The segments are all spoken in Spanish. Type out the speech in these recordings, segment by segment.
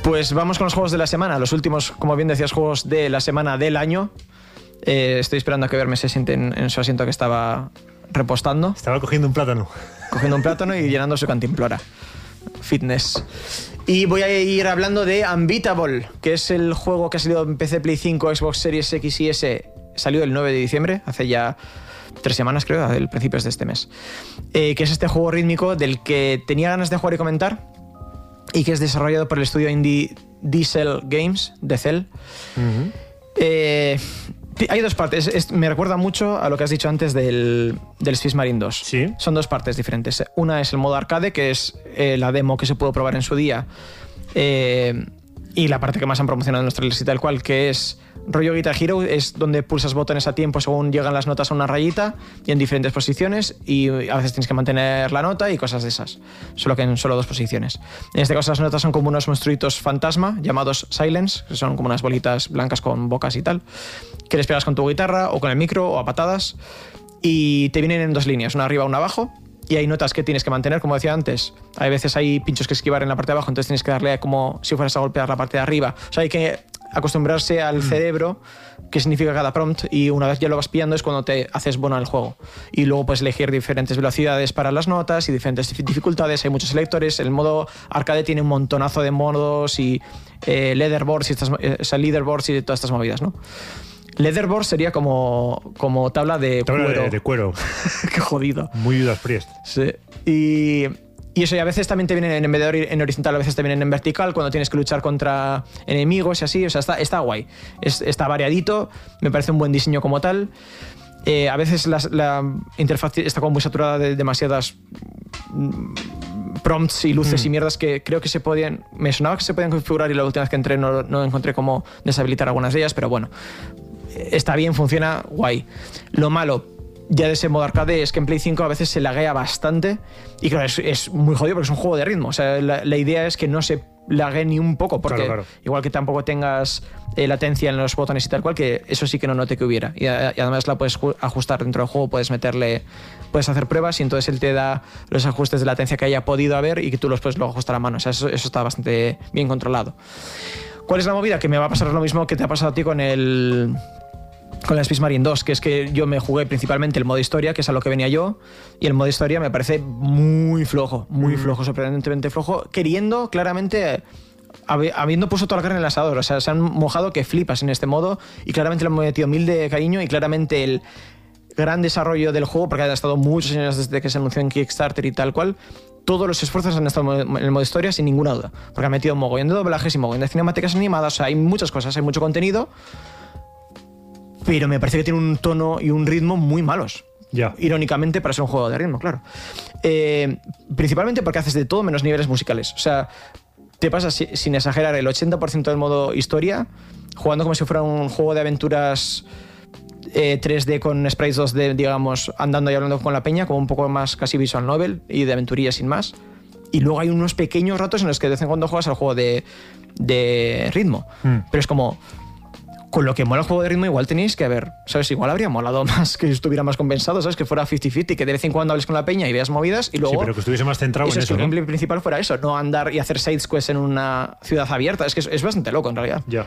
Pues vamos con los juegos de la semana. Los últimos, como bien decías, juegos de la semana del año. Estoy esperando a que Verme se siente en su asiento que estaba repostando. Estaba cogiendo un plátano. Cogiendo un plátano y llenando su cantimplora. Fitness. Y voy a ir hablando de Unbeatable, que es el juego que ha salido en PC, Play 5, Xbox Series X y S. Salió el 9 de diciembre, hace ya 3 semanas creo, a principios de este mes. Que es este juego rítmico del que tenía ganas de jugar y comentar, y que es desarrollado por el estudio indie D-Cell Games, D-Cell. Hay dos partes. Me recuerda mucho a lo que has dicho antes del Space Marine 2. ¿Sí? Son dos partes diferentes. Una es el modo arcade, que es la demo que se pudo probar en su día, y la parte que más han promocionado en los trailers y tal cual, que es rollo Guitar Hero, es donde pulsas botones a tiempo según llegan las notas a una rayita y en diferentes posiciones, y a veces tienes que mantener la nota y cosas de esas, solo que en solo 2 posiciones. En este caso las notas son como unos monstruitos fantasma llamados Silence, que son como unas bolitas blancas con bocas y tal, que les pegas con tu guitarra o con el micro o a patadas, y te vienen en 2 líneas, una arriba, una abajo. Y hay notas que tienes que mantener, como decía antes. Hay veces hay pinchos que esquivar en la parte de abajo, entonces tienes que darle como si fueras a golpear la parte de arriba. O sea, hay que acostumbrarse al cerebro, qué significa cada prompt, y una vez ya lo vas pillando es cuando te haces bueno al juego. Y luego puedes elegir diferentes velocidades para las notas y diferentes dificultades. Hay muchos selectores. El modo arcade tiene un montonazo de modos y leaderboards y leaderboards y todas estas movidas, ¿no? Leatherboard sería como tabla de cuero. De cuero. Qué jodido. Muy Judas Priest. Sí. Y eso, y a veces también te vienen en vez de en horizontal, a veces te vienen en vertical cuando tienes que luchar contra enemigos y así. O sea, está guay. Está variadito. Me parece un buen diseño como tal. A veces la interfaz está como muy saturada de demasiadas prompts y luces y mierdas que creo que se podían... Me sonaba que se podían configurar, y la última vez que entré no encontré cómo deshabilitar algunas de ellas, pero bueno. Está bien, funciona guay. Lo malo ya de ese modo arcade es que en Play 5 a veces se laguea bastante, y claro, es muy jodido porque es un juego de ritmo. O sea, la idea es que no se laguee ni un poco, porque claro. Igual que tampoco tengas latencia en los botones y tal cual, que eso sí que no note que hubiera. Y además la puedes ajustar dentro del juego, puedes hacer pruebas y entonces él te da los ajustes de latencia que haya podido haber y que tú los puedes luego ajustar a mano. O sea, eso está bastante bien controlado. ¿Cuál es la movida? Que me va a pasar lo mismo que te ha pasado a ti con el Space Marine 2, que es que yo me jugué principalmente el modo historia, que es a lo que venía yo, y el modo historia me parece muy flojo, sorprendentemente flojo, queriendo claramente, habiendo puesto toda la carne en el asador. O sea, se han mojado que flipas en este modo, y claramente le han metido 1000 de cariño, y claramente el gran desarrollo del juego, porque ha estado muchos años desde que se anunció en Kickstarter y tal cual. Todos los esfuerzos han estado en el modo historia sin ninguna duda, porque han metido un mogollón de doblajes y mogollón de cinemáticas animadas. O sea, hay muchas cosas, hay mucho contenido, pero me parece que tiene un tono y un ritmo muy malos. Ya. Irónicamente, para ser un juego de ritmo, claro. Principalmente porque haces de todo menos niveles musicales. O sea, te pasas, sin exagerar, el 80% del modo historia jugando como si fuera un juego de aventuras 3D con sprites 2D, digamos, andando y hablando con la peña, como un poco más casi visual novel y de aventurilla sin más. Y luego hay unos pequeños ratos en los que de vez en cuando juegas al juego de ritmo. Pero es como... Con lo que mola el juego de ritmo, igual tenéis que ver, ¿sabes? Igual habría molado más que estuviera más compensado, ¿sabes? Que fuera 50-50, que de vez en cuando hables con la peña y veas movidas y luego... Sí, pero que estuviese más centrado en eso, que el gameplay principal fuera eso, no andar y hacer sidequests en una ciudad abierta. Es que es bastante loco, en realidad. Ya.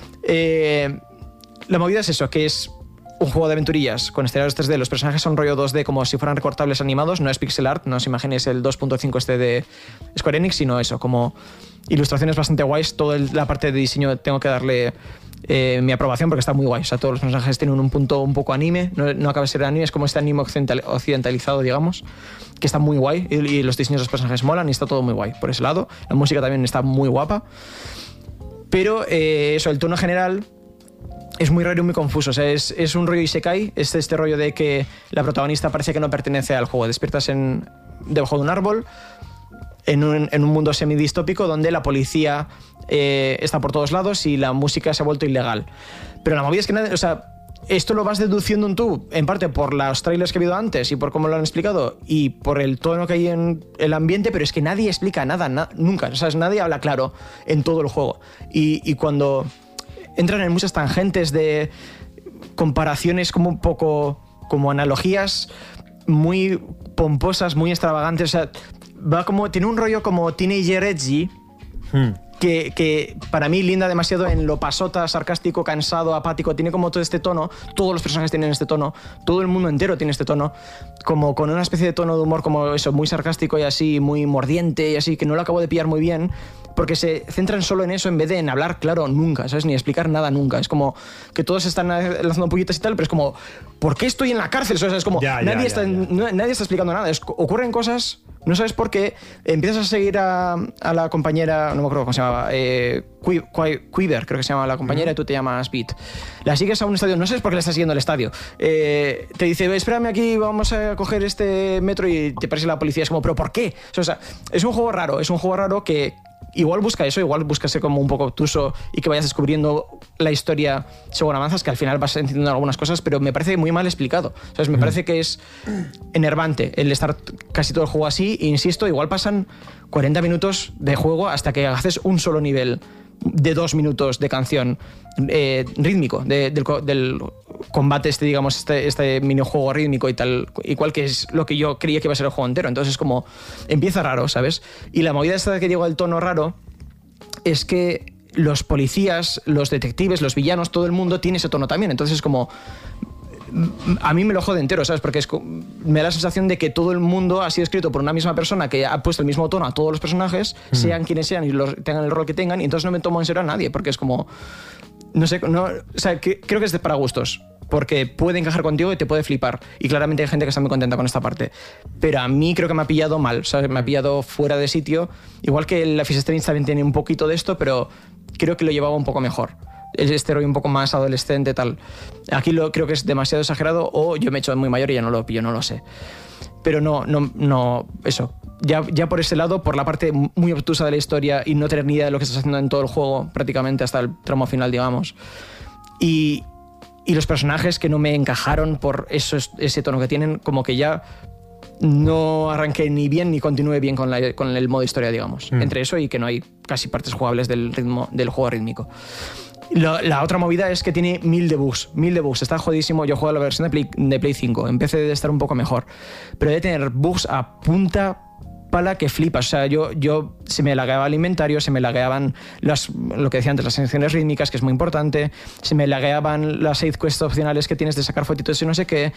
La movida es eso, que es un juego de aventurillas con escenarios 3D. Los personajes son rollo 2D, como si fueran recortables animados. No es pixel art, no os imaginéis el 2.5 este de Square Enix, sino eso, como ilustraciones bastante guays. Toda la parte de diseño tengo que darle... mi aprobación, porque está muy guay. O sea, todos los personajes tienen un punto un poco anime, no acaba de ser anime, es como este anime occidentalizado, digamos, que está muy guay, y los diseños de los personajes molan y está todo muy guay por ese lado. La música también está muy guapa, pero eso, el tono general es muy raro y muy confuso. O sea, es un rollo isekai, es este rollo de que la protagonista parece que no pertenece al juego. Despiertas debajo de un árbol en un mundo semidistópico donde la policía está por todos lados y la música se ha vuelto ilegal. Pero la movida es que nadie... O sea, esto lo vas deduciendo tú, en parte por los trailers que he habido antes y por cómo lo han explicado y por el tono que hay en el ambiente, pero es que nadie explica nada, nunca. O sea, nadie habla claro en todo el juego. Y cuando entran en muchas tangentes de comparaciones como un poco... como analogías muy pomposas, muy extravagantes. O sea, va como... Tiene un rollo como teenager edgy, que para mí linda demasiado en lo pasota, sarcástico, cansado, apático. Tiene como todo este tono, todos los personajes tienen este tono, todo el mundo entero tiene este tono, como con una especie de tono de humor como eso, muy sarcástico y así, muy mordiente y así, que no lo acabo de pillar muy bien, porque se centran solo en eso en vez de en hablar claro nunca, ¿sabes? Ni explicar nada nunca. Es como que todos están lanzando puñetas y tal, pero es como, ¿por qué estoy en la cárcel? ¿Sabes? Es como, nadie está explicando nada. Ocurren cosas, no sabes por qué, empiezas a seguir a la compañera, no me acuerdo cómo se llamaba, Quiver, creo que se llama la compañera, y tú te llamas Beat. La sigues a un estadio, no sabes por qué le estás siguiendo al estadio. Te dice, espérame aquí, vamos a coger este metro, y te parece la policía. Es como, ¿pero por qué? O sea, es un juego raro que igual busca eso, igual busca ser como un poco obtuso y que vayas descubriendo la historia según avanzas, que al final vas entendiendo algunas cosas, pero me parece muy mal explicado. ¿Sabes? Me parece que es enervante el estar casi todo el juego así, e insisto, igual pasan 40 minutos de juego hasta que haces un solo nivel de 2 minutos de canción rítmico, del combate digamos, este minijuego rítmico y tal, igual que es lo que yo creía que iba a ser el juego entero. Entonces es como, empieza raro, ¿sabes? Y la movida esta que digo del tono raro es que los policías, los detectives, los villanos, todo el mundo tiene ese tono también. Entonces es como, a mí me lo jode entero, ¿sabes? Porque me da la sensación de que todo el mundo ha sido escrito por una misma persona que ha puesto el mismo tono a todos los personajes, sean quienes sean y tengan el rol que tengan, y entonces no me tomo en serio a nadie, porque es como, no sé, o sea, creo que es para gustos, porque puede encajar contigo y te puede flipar, y claramente hay gente que está muy contenta con esta parte, pero a mí creo que me ha pillado mal, ¿sabes? Me ha pillado fuera de sitio, igual que el Life is Strange también tiene un poquito de esto, pero creo que lo llevaba un poco mejor. Este rollo un poco más adolescente, tal. Aquí creo que es demasiado exagerado, o yo me he hecho muy mayor y ya no lo pillo, no lo sé. Pero no, eso. Ya por ese lado, por la parte muy obtusa de la historia y no tener ni idea de lo que estás haciendo en todo el juego, prácticamente hasta el tramo final, digamos. Y los personajes que no me encajaron por ese tono que tienen, como que ya no arranqué ni bien ni continué bien con el modo historia, digamos. Entre eso y que no hay casi partes jugables del juego rítmico. La otra movida es que tiene 1000 debugs, está jodísimo. Yo juego la versión de Play 5, en PC debe estar un poco mejor, pero debe tener bugs a punta pala que flipas. O sea, yo se me lagueaba el inventario, se me lagueaban lo que decía antes, las secciones rítmicas, que es muy importante, se me lagueaban las side quests opcionales que tienes de sacar fotitos y no sé qué,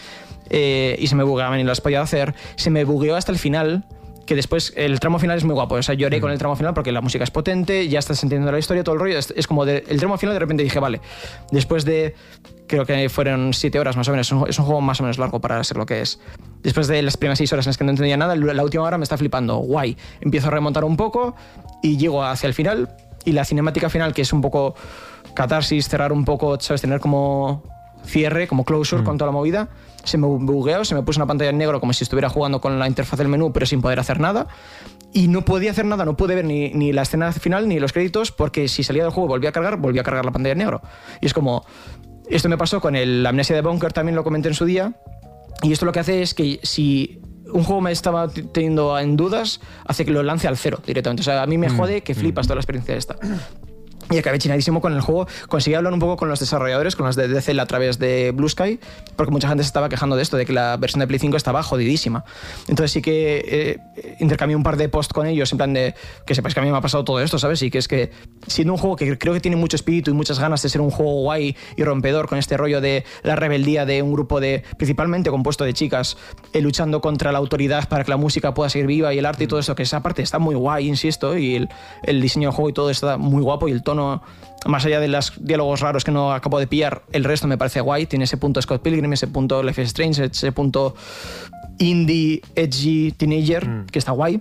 y se me bugueaban y no las podía hacer. Se me bugueó hasta el final, que después el tramo final es muy guapo. O sea, lloré con el tramo final porque la música es potente, ya estás entendiendo la historia, todo el rollo. Es como el tramo final, de repente dije, vale, después de, creo que fueron 7 horas más o menos, es un juego más o menos largo para ser lo que es. Después de las primeras 6 horas en las que no entendía nada, la última hora me está flipando, guay. Empiezo a remontar un poco y llego hacia el final, y la cinemática final, que es un poco catarsis, cerrar un poco, ¿sabes? Tener como cierre, como closure con toda la movida. Se me bugueó, se me puso una pantalla en negro como si estuviera jugando con la interfaz del menú, pero sin poder hacer nada. Y no podía hacer nada, no pude ver ni la escena final ni los créditos, porque si salía del juego volvía a cargar la pantalla en negro. Y es como, esto me pasó con la Amnesia de Bunker, también lo comenté en su día. Y esto lo que hace es que si un juego me estaba teniendo en dudas, hace que lo lance al cero directamente. O sea, a mí me jode que flipas toda la experiencia esta. Y acabé chinadísimo con el juego. Conseguí hablar un poco con los desarrolladores, con los de DCL a través de Blue Sky, porque mucha gente se estaba quejando de esto, de que la versión de Play 5 estaba jodidísima. Entonces sí que intercambié un par de posts con ellos, en plan de que sepáis que a mí me ha pasado todo esto, ¿sabes? Y que es que siendo un juego que creo que tiene mucho espíritu y muchas ganas de ser un juego guay y rompedor, con este rollo de la rebeldía de un grupo principalmente compuesto de chicas, luchando contra la autoridad para que la música pueda seguir viva y el arte y todo eso, que esa parte está muy guay, insisto, y el diseño del juego y todo está muy guapo, y el tono, más allá de los diálogos raros que no acabo de pillar, el resto me parece guay. Tiene ese punto Scott Pilgrim, ese punto Life is Strange, ese punto indie, edgy, teenager, que está guay.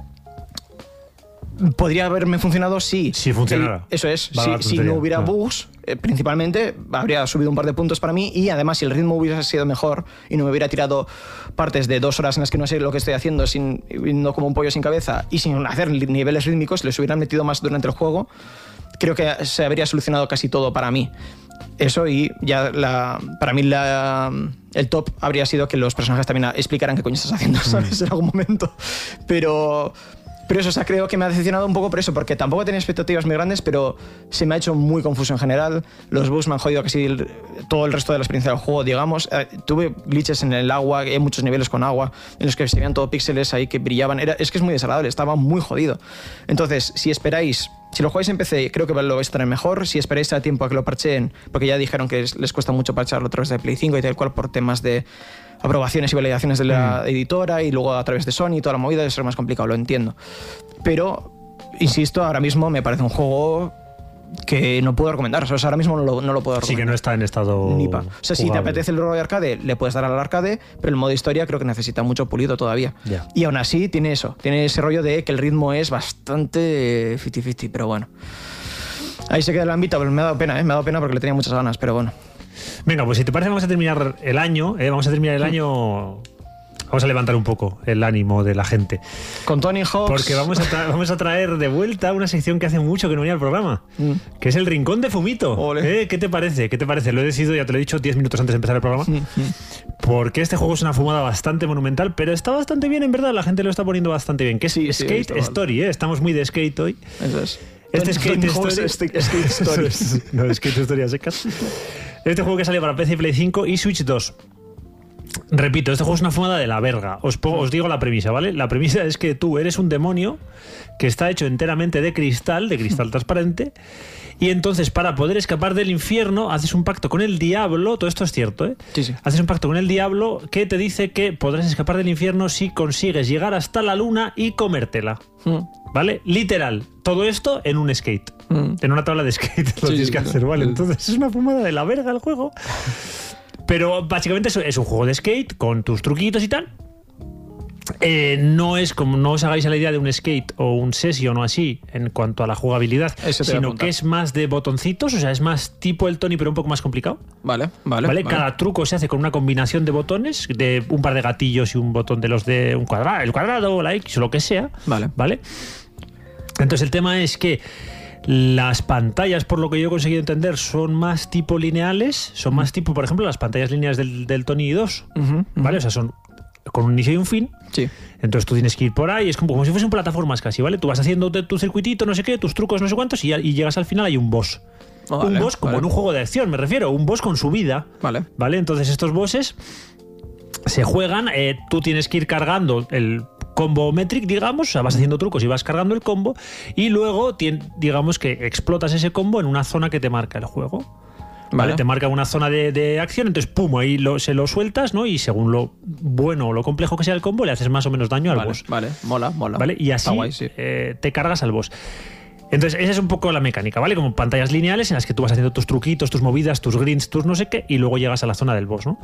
¿Podría haberme funcionado? Sí. Si funcionara. Eso es. Si no hubiera bugs, principalmente, habría subido un par de puntos para mí, y además si el ritmo hubiera sido mejor y no me hubiera tirado partes de 2 horas en las que no sé lo que estoy haciendo, no como un pollo sin cabeza, y sin hacer niveles rítmicos, les hubieran metido más durante el juego, creo que se habría solucionado casi todo para mí. Eso, y ya para mí el top habría sido que los personajes también explicaran qué coño estás haciendo, ¿sabes? En algún momento. Pero eso, o sea, creo que me ha decepcionado un poco por eso, porque tampoco tenía expectativas muy grandes, pero se me ha hecho muy confuso en general. Los bugs me han jodido casi todo el resto de la experiencia del juego, digamos. Tuve glitches en el agua, hay muchos niveles con agua, en los que se veían todo píxeles ahí que brillaban. Es que es muy desagradable, estaba muy jodido. Entonces, si Si lo jugáis en PC, creo que lo vais a tener mejor. Si esperáis a tiempo a que lo parcheen, porque ya dijeron que les cuesta mucho parcharlo a través de Play 5 y tal cual por temas de aprobaciones y validaciones de la editora y luego a través de Sony y toda la movida, debe ser más complicado, lo entiendo. Pero, insisto, ahora mismo me parece un juego que no puedo recomendar. O sea, ahora mismo no lo puedo recomendar. Sí, que no está en estado Nipa. O sea, si te apetece el rollo de arcade, le puedes dar al arcade, pero el modo historia creo que necesita mucho pulido todavía. Ya. Y aún así tiene eso, tiene ese rollo de que el ritmo es bastante 50-50, pero bueno. Ahí se queda el ámbito, pero me ha dado pena, me ha dado pena porque le tenía muchas ganas, pero bueno. Venga, pues si te parece vamos a terminar el año, vamos a levantar un poco el ánimo de la gente. Con Tony Hawks. Porque vamos a traer de vuelta una sección que hace mucho que no venía al programa, que es el Rincón de Fumito. ¿Qué te parece? ¿Qué te parece? Lo he decidido, ya te lo he dicho 10 minutos antes de empezar el programa, porque este juego es una fumada bastante monumental, pero está bastante bien, en verdad, la gente lo está poniendo bastante bien. Que es Skate Story, Estamos muy de skate hoy. Eso es. Skate Story. No, Skate Story a secas. Este juego que sale para PC, Play 5 y Switch 2. Repito, este juego es una fumada de la verga. Os digo la premisa, ¿vale? La premisa es que tú eres un demonio que está hecho enteramente de cristal transparente, y entonces para poder escapar del infierno haces un pacto con el diablo. Todo esto es cierto, ¿eh? Sí. Haces un pacto con el diablo que te dice que podrás escapar del infierno si consigues llegar hasta la luna y comértela. ¿Vale? Literal. Todo esto en un skate. En una tabla de skate lo tienes que hacer, ¿vale? Entonces es una fumada de la verga el juego. Pero básicamente es un juego de skate con tus truquitos y tal. No es como, no os hagáis a la idea de un skate o un session o así en cuanto a la jugabilidad, sino que es más de botoncitos, o sea, es más tipo el Tony pero un poco más complicado. Vale. Cada truco se hace con una combinación de botones, de un par de gatillos y un botón de los de un cuadrado, el cuadrado o la X o lo que sea. Vale. Entonces el tema es que las pantallas, por lo que yo he conseguido entender, son más tipo lineales, son más tipo, por ejemplo, las pantallas lineales del Tony 2, ¿vale? O sea, son con un inicio y un fin. Sí. Entonces tú tienes que ir por ahí, es como si fuesen plataformas casi, ¿vale? Tú vas haciendo tu circuitito, no sé qué, tus trucos, no sé cuántos, y llegas al final, hay un boss. Un boss como en un juego de acción, me refiero, un boss con su vida. Vale. Entonces estos bosses se juegan, tú tienes que ir cargando el combo metric, digamos, o sea, vas haciendo trucos y vas cargando el combo, y luego digamos que explotas ese combo en una zona que te marca el juego. Vale. Te marca una zona de acción, entonces pum, ahí se lo sueltas, ¿no? Y según lo bueno o lo complejo que sea el combo, le haces más o menos daño al boss. Vale, mola. ¿Vale? Y así guay, sí. Te cargas al boss. Entonces, esa es un poco la mecánica, ¿vale? Como pantallas lineales en las que tú vas haciendo tus truquitos, tus movidas, tus grinds, tus no sé qué, y luego llegas a la zona del boss, ¿no?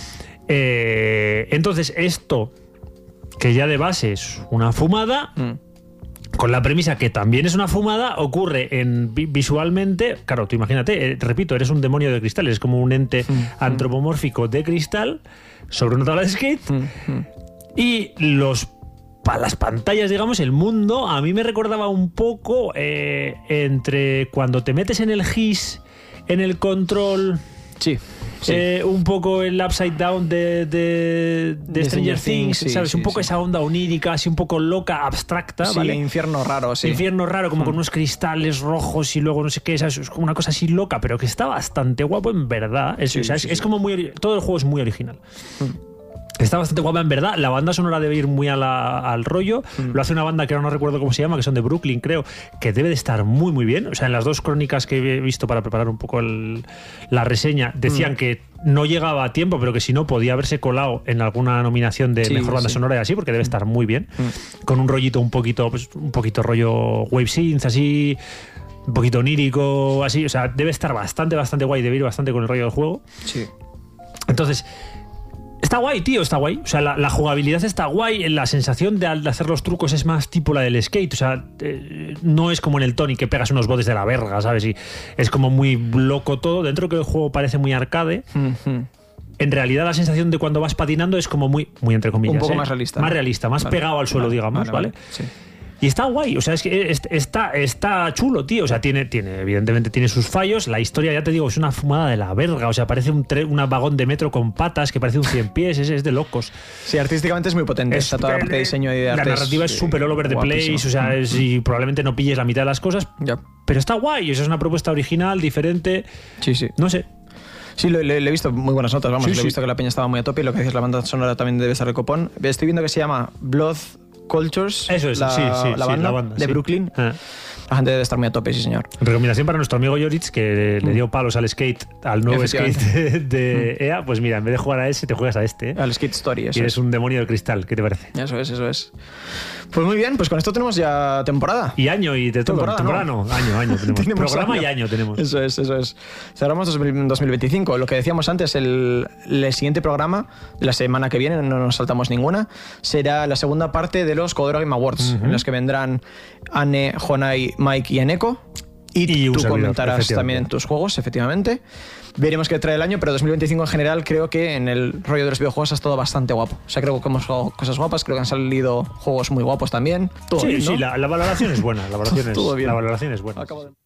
Entonces, esto, que ya de base es una fumada, con la premisa que también es una fumada, ocurre visualmente. Claro, tú imagínate, repito, eres un demonio de cristal, eres como un ente antropomórfico de cristal sobre una tabla de skate, y las pantallas, digamos, el mundo, a mí me recordaba un poco entre cuando te metes en el GIS, en el control. Sí. Un poco el Upside Down de Stranger Things, ¿sabes? Un poco esa onda onírica, así un poco loca, abstracta, ¿vale? Infierno raro, sí. Infierno raro, como con unos cristales rojos y luego no sé qué, ¿sabes? Es como una cosa así loca, pero que está bastante guapo en verdad. Es como muy... Todo el juego es muy original. Está bastante guapa en verdad. La banda sonora debe ir muy al rollo. Lo hace una banda que ahora no recuerdo cómo se llama, que son de Brooklyn, creo, que debe de estar muy muy bien. O sea, en las dos crónicas que he visto para preparar un poco la reseña, decían que no llegaba a tiempo, pero que si no podía haberse colado en alguna nominación de mejor banda sonora y así, porque debe estar muy bien. Con un rollito un poquito rollo wave synth, así, un poquito onírico, así. O sea, debe estar bastante guay, debe ir bastante con el rollo del juego. Sí. Entonces, está guay, tío, está guay. O sea, la jugabilidad está guay. La sensación de hacer los trucos es más tipo la del skate. O sea, no es como en el Tony que pegas unos botes de la verga, ¿sabes? Y es como muy loco todo. Dentro que el juego parece muy arcade, en realidad la sensación de cuando vas patinando es como muy entre comillas. Un poco más realista. Más realista, más pegado al suelo, digamos, ¿vale? Sí. Y está guay, o sea, es que está chulo, tío. O sea, evidentemente tiene sus fallos. La historia, ya te digo, es una fumada de la verga. O sea, parece un vagón de metro con patas que parece un 100 pies, es de locos. Sí, artísticamente es muy potente. Está toda la parte de diseño y de arte. La narrativa es súper all over the place, o sea, y probablemente no pilles la mitad de las cosas. Ya. Pero está guay, es una propuesta original, diferente. Sí. No sé. Sí, le he visto muy buenas notas, vamos. Le he visto que la peña estaba muy a tope y lo que dices, la banda sonora también debe estar de copón. Estoy viendo que se llama Blood Cultures. Eso es, la banda de sí. Brooklyn. la gente debe estar muy a tope, sí señor. Recomendación para nuestro amigo Joritz, que le dio palos al skate, al nuevo skate de EA. Pues mira, en vez de jugar a ese, te juegas a este. Al Skate Story, eso. Y eres un demonio del cristal, ¿qué te parece? Eso es. Pues muy bien, pues con esto tenemos ya temporada. Y año y de todo. Temporada no. Año tenemos. Programa año. Y año tenemos. Eso es. Cerramos 2025. Lo que decíamos antes, el siguiente programa de la semana que viene, no nos saltamos ninguna, será la segunda parte de los Codero Game Awards, en los que vendrán Anne, Jonai, Mike y Eneko. Y tú comentarás también tus juegos, efectivamente. Veremos qué trae el año, pero 2025 en general creo que en el rollo de los videojuegos ha estado bastante guapo. O sea, creo que hemos jugado cosas guapas, creo que han salido juegos muy guapos también. Todo bien, ¿no? Sí, la valoración es buena. La valoración es buena.